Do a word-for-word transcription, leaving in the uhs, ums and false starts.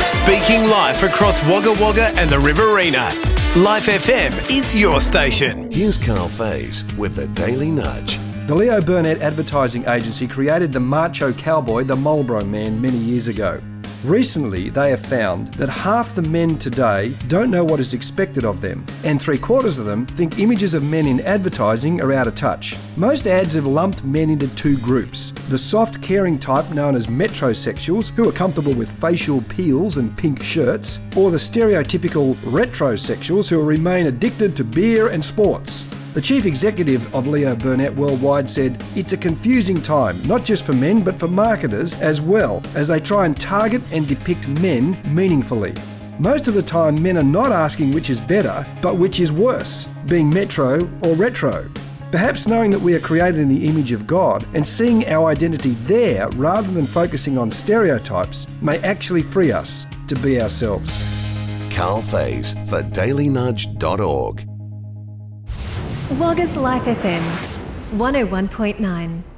Speaking live across Wagga Wagga and the Riverina. Life F M is your station. Here's Carl Faze with the Daily Nudge. The Leo Burnett Advertising Agency created the macho cowboy, the Marlboro Man, many years ago. Recently, they have found that half the men today don't know what is expected of them, and three quarters of them think images of men in advertising are out of touch. Most ads have lumped men into two groups: the soft, caring type known as metrosexuals, who are comfortable with facial peels and pink shirts, or the stereotypical retrosexuals who remain addicted to beer and sports. The chief executive of Leo Burnett Worldwide said, "It's a confusing time, not just for men but for marketers as well, as they try and target and depict men meaningfully. Most of the time men are not asking which is better, but which is worse, being metro or retro. Perhaps knowing that we are created in the image of God and seeing our identity there rather than focusing on stereotypes may actually free us to be ourselves." Carl Faze for daily nudge dot org. Wagga's Life F M, one oh one point nine.